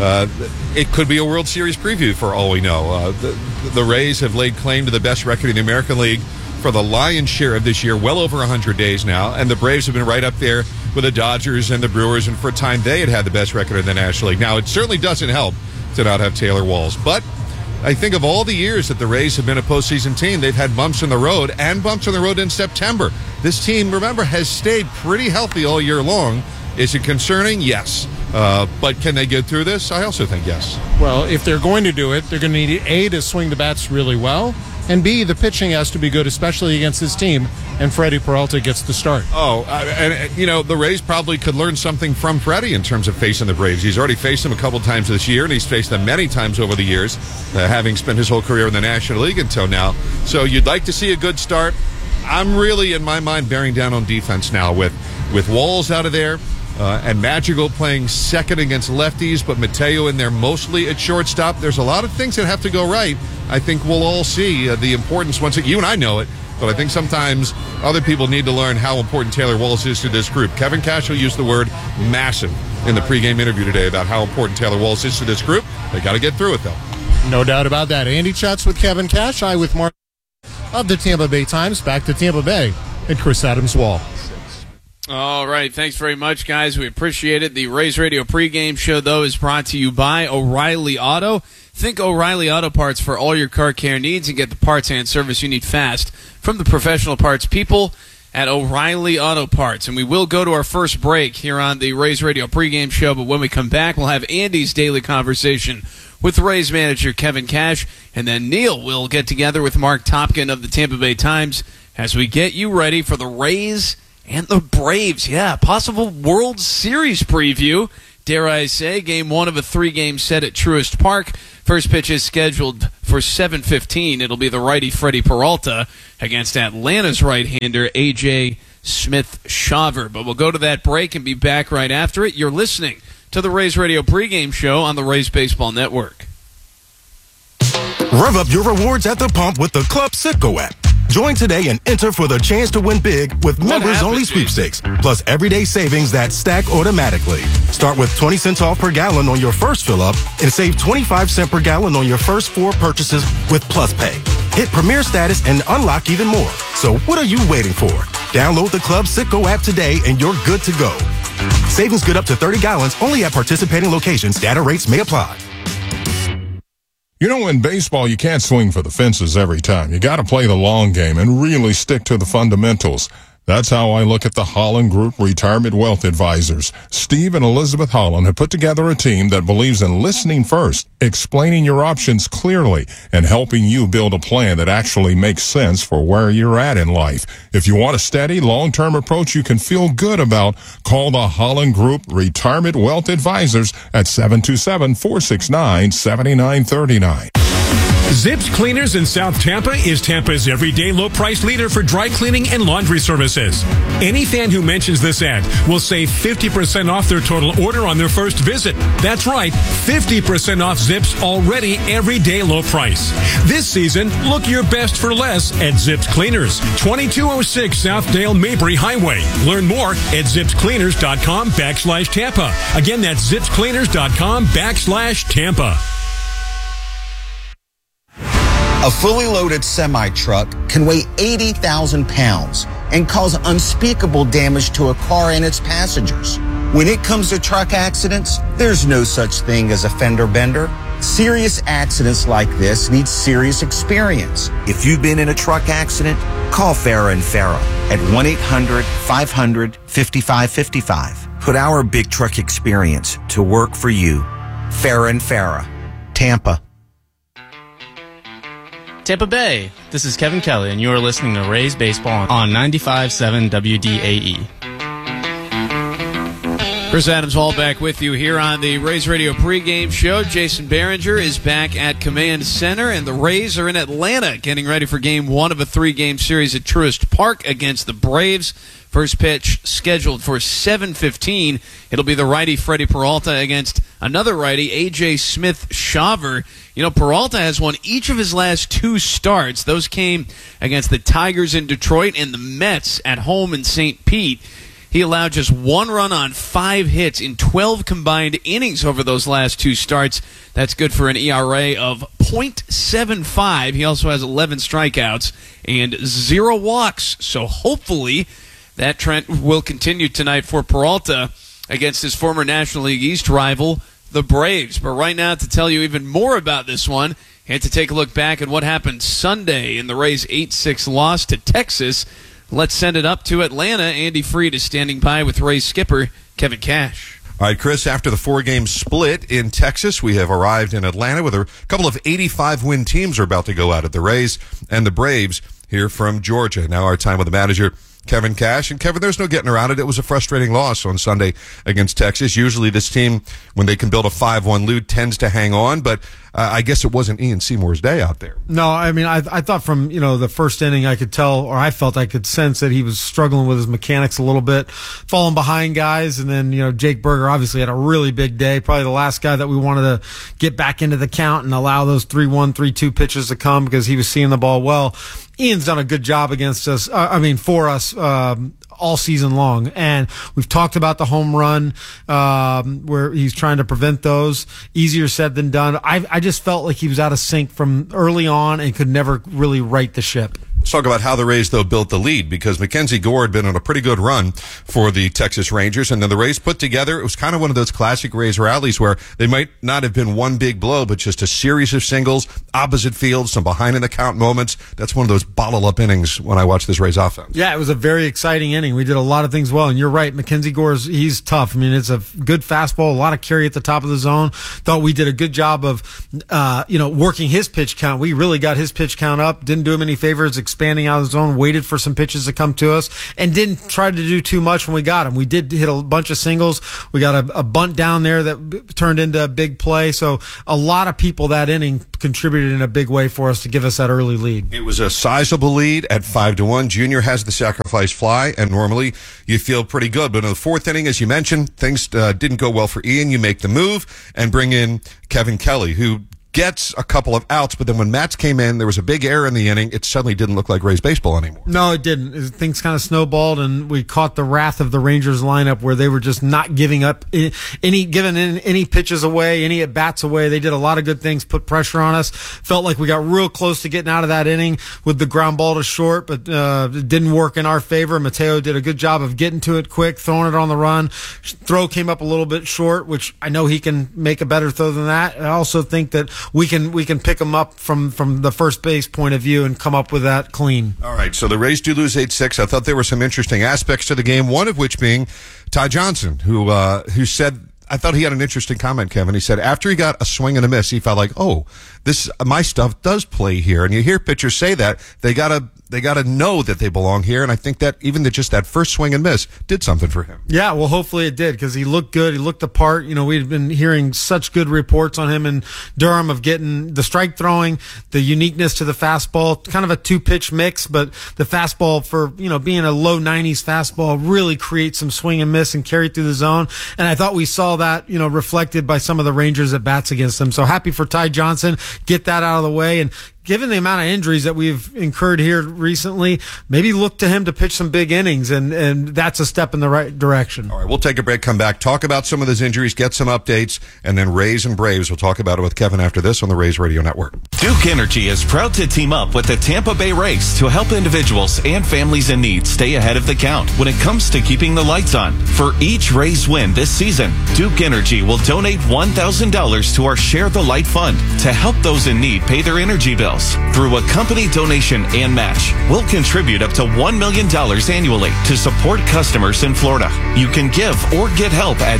it could be a World Series preview for all we know. The Rays have laid claim to the best record in the American League for the lion's share of this year, well over 100 days now, and the Braves have been right up there with the Dodgers and the Brewers, and for a time they had the best record in the National League. Now, it certainly doesn't help to not have Taylor Walls, but I think of all the years that the Rays have been a postseason team, they've had bumps in the road and bumps in the road in September. This team, remember, has stayed pretty healthy all year long. Is it concerning? Yes. But can they get through this? I also think yes. Well, if they're going to do it, they're going to need, A, to swing the bats really well, and B, the pitching has to be good, especially against this team, and Freddie Peralta gets the start. And you know, the Rays probably could learn something from Freddie in terms of facing the Braves. He's already faced them a couple times this year, and he's faced them many times over the years, having spent his whole career in the National League until now. So you'd like to see a good start. I'm really, in my mind, bearing down on defense now with Walls out of there. And Madrigal playing second against lefties, but Mateo in there mostly at shortstop. There's a lot of things that have to go right. I think we'll all see the importance once you and I know it, but I think sometimes other people need to learn how important Taylor Walls is to this group. Kevin Cash will use the word massive in the pregame interview today about how important Taylor Walls is to this group. They got to get through it, though. No doubt about that. Andy chats with Kevin Cash, I with Mark of the Tampa Bay Times. Back to Tampa Bay and Chris Adams-Wall. All right, thanks very much, guys. We appreciate it. The Rays Radio pregame show, though, is brought to you by O'Reilly Auto. Think O'Reilly Auto Parts for all your car care needs and get the parts and service you need fast from the professional parts people at O'Reilly Auto Parts. And we will go to our first break here on the Rays Radio pregame show, but when we come back, we'll have Andy's daily conversation with Rays manager Kevin Cash. And then Neil will get together with Mark Topkin of the Tampa Bay Times as we get you ready for the Rays and the Braves. Yeah, possible World Series preview. Dare I say, game 1 of a 3-game set at Truist Park. First pitch is scheduled for 7:15. It'll be the righty Freddie Peralta against Atlanta's right-hander A.J. Smith-Shawver. But we'll go to that break and be back right after it. You're listening to the Rays Radio pregame show on the Rays Baseball Network. Rev up your rewards at the pump with the Club Citgo app. Join today and enter for the chance to win big with members-only sweepstakes, plus everyday savings that stack automatically. Start with 20 cents off per gallon on your first fill-up and save 25 cents per gallon on your first 4 purchases with Plus Pay. Hit Premier status and unlock even more. So what are you waiting for? Download the Club Citgo app today and you're good to go. Savings good up to 30 gallons only at participating locations. Data rates may apply. You know, in baseball, you can't swing for the fences every time. You got to play the long game and really stick to the fundamentals. That's how I look at the Holland Group Retirement Wealth Advisors. Steve and Elizabeth Holland have put together a team that believes in listening first, explaining your options clearly, and helping you build a plan that actually makes sense for where you're at in life. If you want a steady, long-term approach you can feel good about, call the Holland Group Retirement Wealth Advisors at 727-469-7939. Zips Cleaners in South Tampa is Tampa's everyday low price leader for dry cleaning and laundry services. Any fan who mentions this ad will save 50% off their total order on their first visit. That's right, 50% off Zips already everyday low price. This season, look your best for less at Zips Cleaners, 2206 South Dale Mabry Highway. Learn more at zipscleaners.com/Tampa. Again, that's zipscleaners.com/Tampa. A fully loaded semi-truck can weigh 80,000 pounds and cause unspeakable damage to a car and its passengers. When it comes to truck accidents, there's no such thing as a fender bender. Serious accidents like this need serious experience. If you've been in a truck accident, call Farah and Farah at 1-800-500-5555. Put our big truck experience to work for you. Farah and Farah, Tampa. Tampa Bay, this is Kevin Kelly, and you are listening to Rays Baseball on 95.7 WDAE. Chris Adams Hall back with you here on the Rays Radio pregame show. Jason Behringer is back at Command Center, and the Rays are in Atlanta getting ready for Game 1 of a 3-game series at Truist Park against the Braves. First pitch scheduled for 7:15. It'll be the righty Freddie Peralta against another righty, A.J. Smith-Shawver. You know, Peralta has won each of his last 2 starts. Those came against the Tigers in Detroit and the Mets at home in St. Pete. He allowed just 1 run on 5 hits in 12 combined innings over those last 2 starts. That's good for an ERA of .75. He also has 11 strikeouts and 0 walks. So hopefully that trend will continue tonight for Peralta against his former National League East rival, the Braves. But right now, to tell you even more about this one and to take a look back at what happened Sunday in the Rays' 8-6 loss to Texas, let's send it up to Atlanta. Andy Freed is standing by with Rays skipper Kevin Cash. All right, Chris, after the 4-game split in Texas, we have arrived in Atlanta with a couple of 85-win teams are about to go out at the Rays and the Braves here from Georgia. Now our time with the manager, Kevin Cash. And Kevin, there's no getting around it. It was a frustrating loss on Sunday against Texas. Usually this team, when they can build a 5-1 lead, tends to hang on, but I guess it wasn't Ian Seymour's day out there. No, I mean, I thought from, the first inning I could tell, or I felt I could sense that he was struggling with his mechanics a little bit, falling behind guys. And then, Jake Berger obviously had a really big day, probably the last guy that we wanted to get back into the count and allow those 3-1, 3-2 pitches to come because he was seeing the ball well. Ian's done a good job against us, for us, all season long. And we've talked about the home run, where he's trying to prevent those. Easier said than done. I just felt like he was out of sync from early on and could never really right the ship. Let's talk about how the Rays, though, built the lead, because Mackenzie Gore had been on a pretty good run for the Texas Rangers, and then the Rays put together, it was kind of one of those classic Rays rallies where they might not have been one big blow, but just a series of singles, opposite fields, some behind-in-the-count moments. That's one of those bottle-up innings when I watch this Rays offense. Yeah, it was a very exciting inning. We did a lot of things well, and you're right, Mackenzie Gore, he's tough. I mean, it's a good fastball, a lot of carry at the top of the zone. Thought we did a good job of, working his pitch count. We really got his pitch count up, didn't do him any favors, expanding out of the zone, waited for some pitches to come to us, and didn't try to do too much when we got him. We did hit a bunch of singles. We got a bunt down there that turned into a big play. So a lot of people that inning contributed in a big way for us to give us that early lead. It was a sizable lead at 5-1. Junior has the sacrifice fly, and normally you feel pretty good. But in the fourth inning, as you mentioned, things didn't go well for Ian. You make the move and bring in Kevin Kelly, who gets a couple of outs, but then when Matz came in, there was a big error in the inning. It suddenly didn't look like Rays baseball anymore. No, it didn't. Things kind of snowballed, and we caught the wrath of the Rangers lineup where they were just not giving up any pitches away, any at-bats away. They did a lot of good things, put pressure on us. Felt like we got real close to getting out of that inning with the ground ball to short, but it didn't work in our favor. Mateo did a good job of getting to it quick, throwing it on the run. Throw came up a little bit short, which I know he can make a better throw than that. I also think that we can pick them up from the first base point of view and come up with that clean. All right, so the Rays do lose 8-6. I thought there were some interesting aspects to the game, one of which being Ty Johnson, who said, I thought he had an interesting comment, Kevin. He said after he got a swing and a miss, he felt like, my stuff does play here. And you hear pitchers say that. They gotta know that they belong here, and I think that even just that first swing and miss did something for him. Yeah, well, hopefully it did, because he looked good. He looked the part. We've been hearing such good reports on him in Durham of getting the strike throwing, the uniqueness to the fastball, kind of a two-pitch mix, but the fastball for, being a low 90s fastball really creates some swing and miss and carry through the zone. And I thought we saw that, reflected by some of the Rangers at bats against them. So happy for Ty Johnson. Get that out of the way, and given the amount of injuries that we've incurred here recently, maybe look to him to pitch some big innings, and that's a step in the right direction. All right, we'll take a break, come back, talk about some of those injuries, get some updates, and then Rays and Braves. We'll talk about it with Kevin after this on the Rays Radio Network. Duke Energy is proud to team up with the Tampa Bay Rays to help individuals and families in need stay ahead of the count when it comes to keeping the lights on. For each Rays win this season, Duke Energy will donate $1,000 to our Share the Light Fund to help those in need pay their energy bills. Through a company donation and match, we'll contribute up to $1 million annually to support customers in Florida. You can give or get help at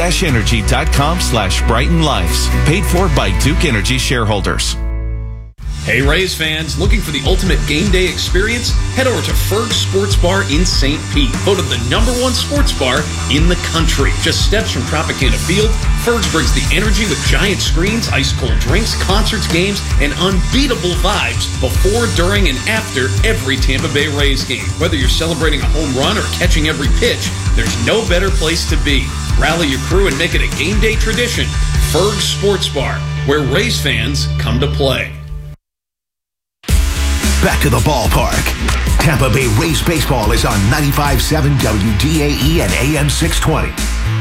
duke-energy.com/Brighten Lives. Paid for by Duke Energy shareholders. Hey Rays fans, looking for the ultimate game day experience? Head over to Ferg's Sports Bar in St. Pete, voted the #1 sports bar in the country. Just steps from Tropicana Field, Ferg's brings the energy with giant screens, ice-cold drinks, concerts, games, and unbeatable vibes before, during, and after every Tampa Bay Rays game. Whether you're celebrating a home run or catching every pitch, there's no better place to be. Rally your crew and make it a game day tradition. Ferg's Sports Bar, where Rays fans come to play. Back to the ballpark. Tampa Bay Rays baseball is on 95.7 WDAE and AM 620.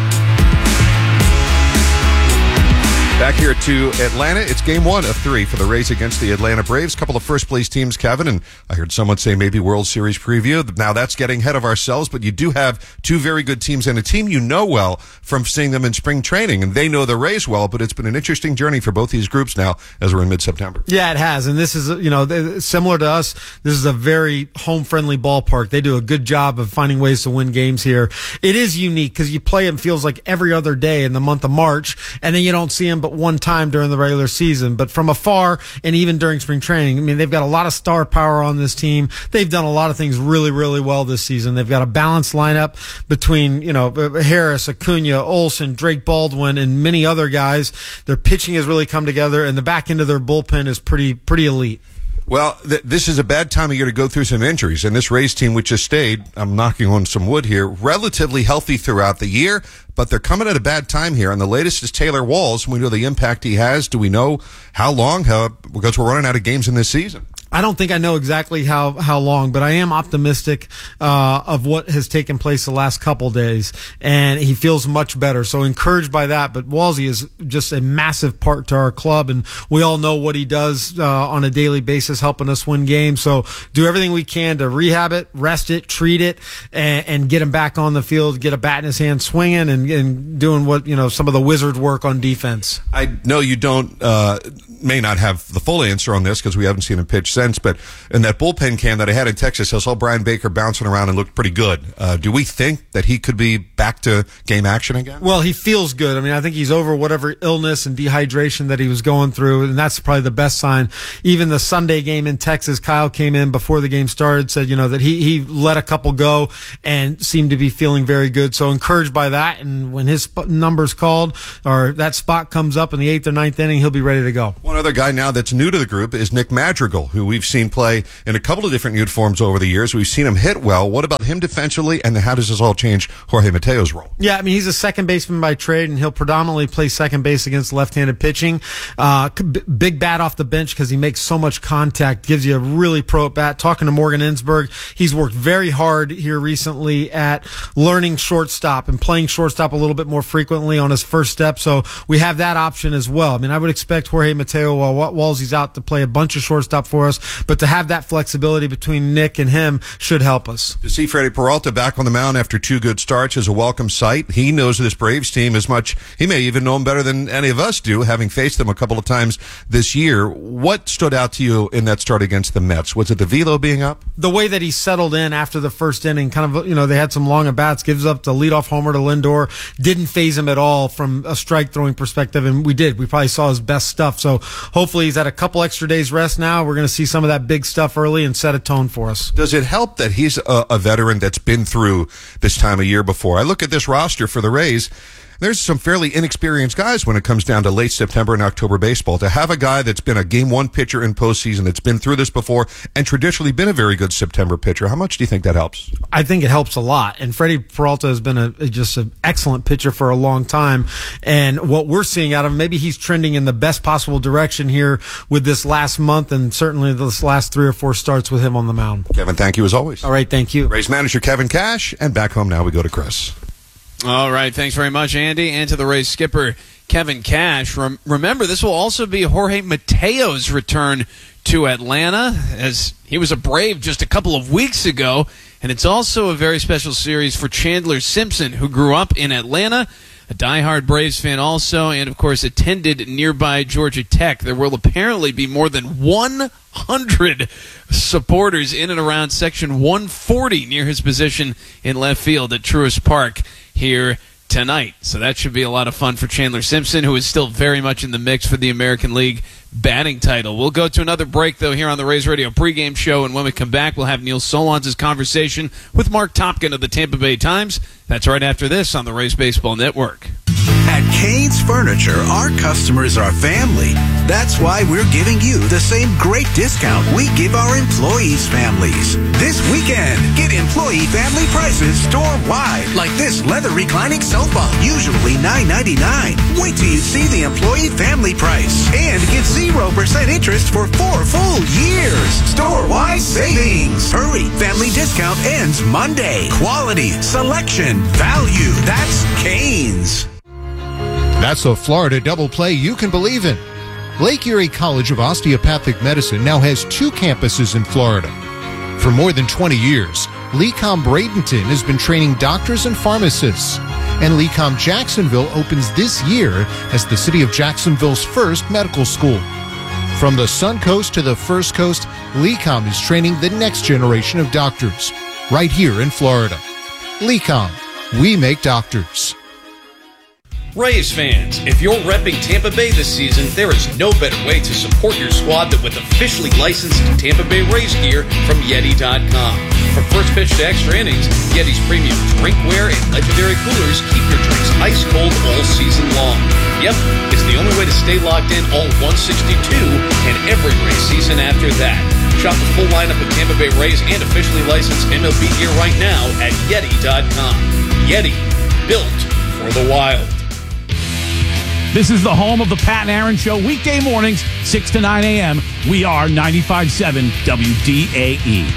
Back here to Atlanta. It's game 1 of 3 for the Rays against the Atlanta Braves. Couple of first-place teams, Kevin, and I heard someone say maybe World Series preview. Now that's getting ahead of ourselves, but you do have two very good teams and a team you know well from seeing them in spring training, and they know the Rays well, but it's been an interesting journey for both these groups now as we're in mid-September. Yeah, it has, and this is, similar to us, this is a very home-friendly ballpark. They do a good job of finding ways to win games here. It is unique because you play them, feels like every other day in the month of March, and then you don't see them but one time during the regular season. But from afar, and even during spring training, they've got a lot of star power on this team. They've done a lot of things really, really well this season. They've got a balanced lineup between, Harris, Acuna, Olsen, Drake Baldwin, and many other guys. Their pitching has really come together, and the back end of their bullpen is pretty elite. Well, this is a bad time of year to go through some injuries, and this Rays team, which just stayed, I'm knocking on some wood here, relatively healthy throughout the year, but they're coming at a bad time here, and the latest is Taylor Walls. We know the impact he has. Do we know how long? Because we're running out of games in this season. I don't think I know exactly how long, but I am optimistic of what has taken place the last couple days, and he feels much better. So encouraged by that. But Walsey is just a massive part to our club, and we all know what he does on a daily basis, helping us win games. So do everything we can to rehab it, rest it, treat it, and get him back on the field, get a bat in his hand swinging, and doing what some of the wizard work on defense. I know you don't may not have the full answer on this because we haven't seen him pitch since, but in that bullpen cam that I had in Texas, I saw Brian Baker bouncing around and looked pretty good. Do we think that he could be back to game action again? Well, he feels good. I mean, I think he's over whatever illness and dehydration that he was going through, and that's probably the best sign. Even the Sunday game in Texas, Kyle came in before the game started, said, that he let a couple go and seemed to be feeling very good. So encouraged by that, and when his number's called or that spot comes up in the 8th or 9th inning, he'll be ready to go. One other guy now that's new to the group is Nick Madrigal, who we've seen play in a couple of different uniforms over the years. We've seen him hit well. What about him defensively, and how does this all change Jorge Mateo's role? Yeah, I mean, he's a second baseman by trade, and he'll predominantly play second base against left-handed pitching. Big bat off the bench because he makes so much contact, gives you a really pro at bat. Talking to Morgan Ensberg, he's worked very hard here recently at learning shortstop and playing shortstop a little bit more frequently on his first step. So we have that option as well. I mean, I would expect Jorge Mateo, while Walsey's out, to play a bunch of shortstop for us, but to have that flexibility between Nick and him should help us. To see Freddie Peralta back on the mound after 2 good starts is a welcome sight. He knows this Braves team as much. He may even know them better than any of us do, having faced them a couple of times this year. What stood out to you in that start against the Mets? Was it the velo being up? The way that he settled in after the first inning, kind of, they had some long at-bats, gives up the leadoff homer to Lindor, didn't phase him at all from a strike-throwing perspective, and we probably saw his best stuff. So hopefully he's had a couple extra days rest now. We're going to see some of that big stuff early and set a tone for us. Does it help that he's a veteran that's been through this time of year before? I look at this roster for the Rays. There's some fairly inexperienced guys when it comes down to late September and October baseball. To have a guy that's been a Game 1 pitcher in postseason, that's been through this before, and traditionally been a very good September pitcher, how much do you think that helps? I think it helps a lot. And Freddie Peralta has been just an excellent pitcher for a long time. And what we're seeing out of him, maybe he's trending in the best possible direction here with this last month, and certainly this last 3 or 4 starts with him on the mound. Kevin, thank you as always. All right, thank you. Rays manager Kevin Cash, and back home now we go to Chris. All right, thanks very much, Andy, and to the Rays skipper, Kevin Cash. Remember, this will also be Jorge Mateo's return to Atlanta, as he was a Brave just a couple of weeks ago, and it's also a very special series for Chandler Simpson, who grew up in Atlanta, a diehard Braves fan also, and of course attended nearby Georgia Tech. There will apparently be more than 100 supporters in and around Section 140 near his position in left field at Truist Park here tonight. So that should be a lot of fun for Chandler Simpson, who is still very much in the mix for the American League batting title. We'll go to another break, though, here on the Rays Radio pregame show, and when we come back, we'll have Neil Solondz' conversation with Mark Topkin of the Tampa Bay Times. That's right after this on the Rays Baseball Network. At Cain's Furniture, our customers are family. That's why we're giving you the same great discount we give our employees' families. This weekend, get employee family prices store-wide, like this leather reclining sofa, usually $9.99. Wait till you see the employee family price and get 0% interest for 4 full years. Store-wide savings. Hurry, family discount ends Monday. Quality, selection, value. That's Cain's. That's a Florida double play you can believe in. Lake Erie College of Osteopathic Medicine now has 2 campuses in Florida. For more than 20 years, LECOM Bradenton has been training doctors and pharmacists, and LECOM Jacksonville opens this year as the city of Jacksonville's first medical school. From the Sun Coast to the First Coast, LECOM is training the next generation of doctors, right here in Florida. LECOM, we make doctors. Rays fans, if you're repping Tampa Bay this season, there is no better way to support your squad than with officially licensed Tampa Bay Rays gear from Yeti.com. From first pitch to extra innings, Yeti's premium drinkware and legendary coolers keep your drinks ice cold all season long. Yep, it's the only way to stay locked in all 162 and every Rays season after that. Shop the full lineup of Tampa Bay Rays and officially licensed MLB gear right now at Yeti.com. Yeti, built for the wild. This is the home of the Pat and Aaron Show, weekday mornings, 6 to 9 a.m. We are 95.7 WDAE.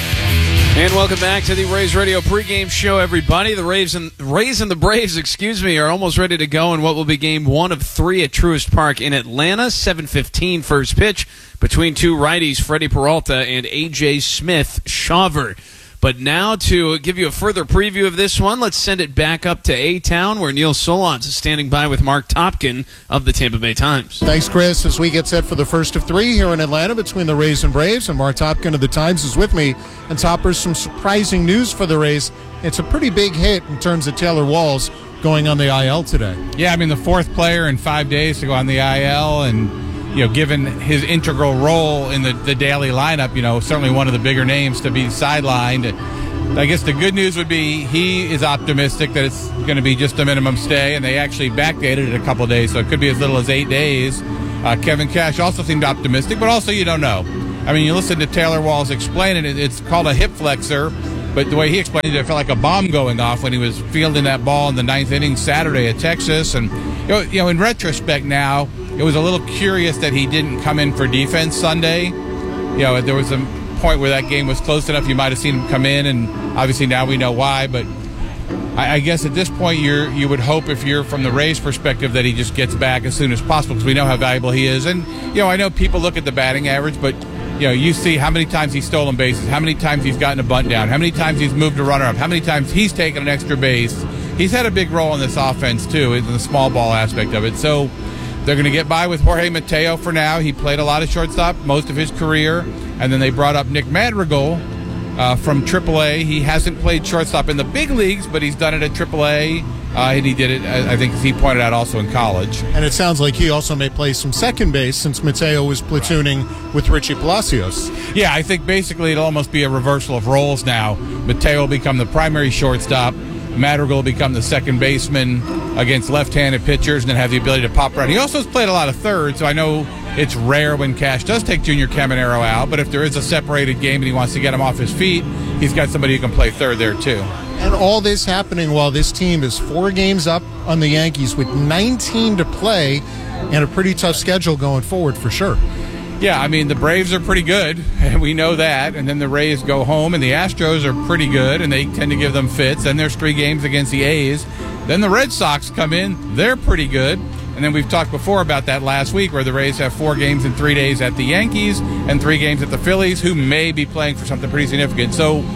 And welcome back to the Rays Radio pregame show, everybody. The Rays and the Braves, are almost ready to go in what will be game 1 of 3 at Truist Park in Atlanta. 7:15 first pitch between two righties, Freddie Peralta and A.J. Smith-Shawver. But now to give you a further preview of this one, let's send it back up to A-Town where Neil Solondz is standing by with Mark Topkin of the Tampa Bay Times. Thanks, Chris. As we get set for the first of 3 here in Atlanta between the Rays and Braves, and Mark Topkin of the Times is with me. And Toppers, some surprising news for the Rays. It's a pretty big hit in terms of Taylor Walls going on the IL today. Yeah, I mean, the 4th player in 5 days to go on the IL, and given his integral role in the daily lineup, certainly one of the bigger names to be sidelined. I guess the good news would be he is optimistic that it's going to be just a minimum stay, and they actually backdated it a couple of days, so it could be as little as 8 days. Kevin Cash also seemed optimistic, but also you don't know. I mean, you listen to Taylor Walls explain it, it's called a hip flexor, but the way he explained it, it felt like a bomb going off when he was fielding that ball in the 9th inning Saturday at Texas. And, in retrospect now, it was a little curious that he didn't come in for defense Sunday. There was a point where that game was close enough you might have seen him come in, and obviously now we know why. But I guess at this point you would hope, if you're from the Rays perspective, that he just gets back as soon as possible because we know how valuable he is. And, I know people look at the batting average, but, you see how many times he's stolen bases, how many times he's gotten a bunt down, how many times he's moved a runner up, how many times he's taken an extra base. He's had a big role in this offense, too, in the small ball aspect of it. So they're going to get by with Jorge Mateo for now. He played a lot of shortstop most of his career. And then they brought up Nick Madrigal from AAA. He hasn't played shortstop in the big leagues, but he's done it at AAA. And he did it, I think, as he pointed out, also in college. And it sounds like he also may play some second base since Mateo was platooning with Richie Palacios. Yeah, I think basically it'll almost be a reversal of roles now. Mateo will become the primary shortstop. Madrigal will become the second baseman against left-handed pitchers and then have the ability to pop around. He also has played a lot of third, so I know it's rare when Cash does take Junior Caminero out, but if there is a separated game and he wants to get him off his feet, he's got somebody who can play third there too. And all this happening while this team is 4 games up on the Yankees with 19 to play and a pretty tough schedule going forward for sure. Yeah, I mean, the Braves are pretty good, and we know that. And then the Rays go home, and the Astros are pretty good, and they tend to give them fits. Then there's 3 games against the A's. Then the Red Sox come in. They're pretty good. And then we've talked before about that last week where the Rays have 4 games in 3 days at the Yankees and 3 games at the Phillies, who may be playing for something pretty significant. So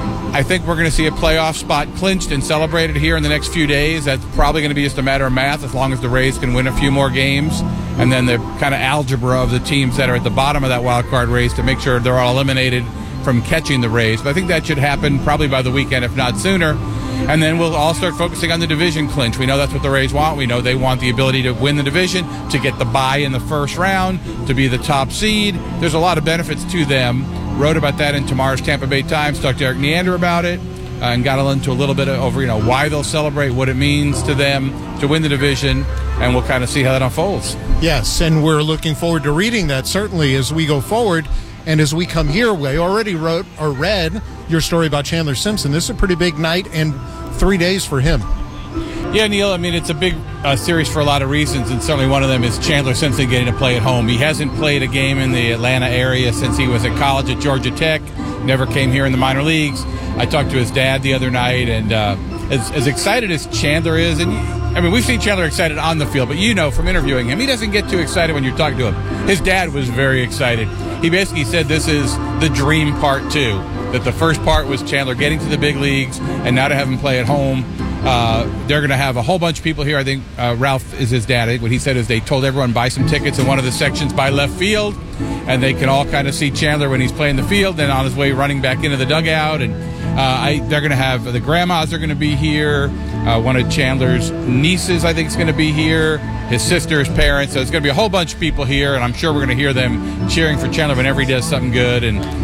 I think we're going to see a playoff spot clinched and celebrated here in the next few days. That's probably going to be just a matter of math as long as the Rays can win a few more games. And then the kind of algebra of the teams that are at the bottom of that wild card race to make sure they're all eliminated from catching the Rays. But I think that should happen probably by the weekend, if not sooner. And then we'll all start focusing on the division clinch. We know that's what the Rays want. We know they want the ability to win the division, to get the bye in the first round, to be the top seed. There's a lot of benefits to them. Wrote about that in tomorrow's Tampa Bay Times. Talked to Eric Neander about it and got into a little bit over why they'll celebrate, what it means to them to win the division, and we'll kind of see how that unfolds. Yes, and we're looking forward to reading that certainly as we go forward. And as we come here, we already wrote or read your story about Chandler Simpson. This is a pretty big night and 3 days for him. Yeah, Neil, I mean, it's a big series for a lot of reasons, and certainly one of them is Chandler Simpson getting to play at home. He hasn't played a game in the Atlanta area since he was at college at Georgia Tech, never came here in the minor leagues. I talked to his dad the other night, and as excited as Chandler is, and I mean, we've seen Chandler excited on the field, but from interviewing him, he doesn't get too excited when you're talking to him. His dad was very excited. He basically said this is the dream part two, that the first part was Chandler getting to the big leagues, and now to have him play at home. They're going to have a whole bunch of people here. I think Ralph is his dad. What he said is they told everyone buy some tickets in one of the sections by left field, and they can all kind of see Chandler when he's playing the field and on his way running back into the dugout. And they're going to have the grandmas are going to be here. One of Chandler's nieces, I think, is going to be here. His sister's parents. So it's going to be a whole bunch of people here, and I'm sure we're going to hear them cheering for Chandler whenever he does something good. And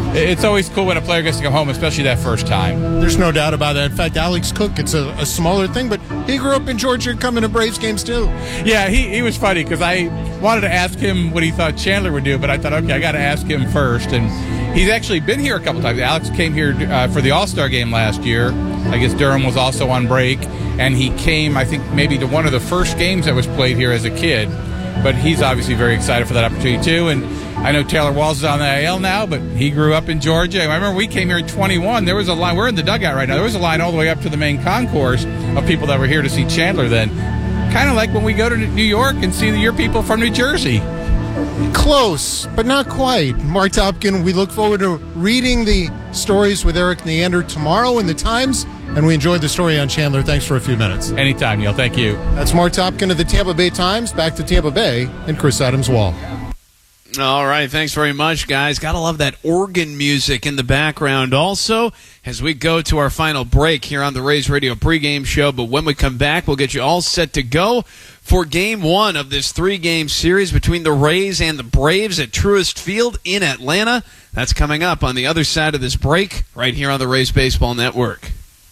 it's always cool when a player gets to come home, especially that first time. There's no doubt about that. In fact, Alex Cook, it's a smaller thing, but he grew up in Georgia coming to Braves games too. Yeah, he was funny because I wanted to ask him what he thought Chandler would do, but I thought, okay, I got to ask him first. And he's actually been here a couple times. Alex came here for the All-Star game last year. I guess Durham was also on break, and he came, I think, maybe to one of the first games that was played here as a kid. But he's obviously very excited for that opportunity too. And I know Taylor Walls is on the IL now, but he grew up in Georgia. I remember we came here in 21. There was a line. We're in the dugout right now. There was a line all the way up to the main concourse of people that were here to see Chandler then. Kind of like when we go to New York and see your people from New Jersey. Close, but not quite. Mark Topkin, we look forward to reading the stories with Eric Neander tomorrow in the Times, and we enjoyed the story on Chandler. Thanks for a few minutes. Anytime, Neil. Thank you. That's Mark Topkin of the Tampa Bay Times. Back to Tampa Bay and Chris Adams-Wall. All right, thanks very much, guys. Gotta love that organ music in the background also as we go to our final break here on the Rays Radio pregame show. But when we come back, we'll get you all set to go for Game 1 of this 3-game series between the Rays and the Braves at Truist Field in Atlanta. That's coming up on the other side of this break right here on the Rays Baseball Network.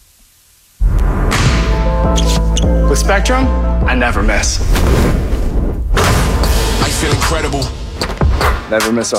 With Spectrum, I never miss. I feel incredible. Never miss a